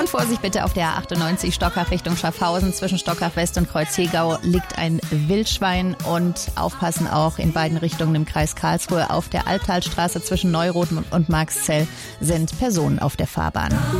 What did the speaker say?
Und Vorsicht bitte auf der A98 Stockach Richtung Schaffhausen. Zwischen Stockach West und Kreuzhegau liegt ein Wildschwein. Und aufpassen auch in beiden Richtungen im Kreis Karlsruhe. Auf der Albtalstraße zwischen Neuroth und Marxzell sind Personen auf der Fahrbahn.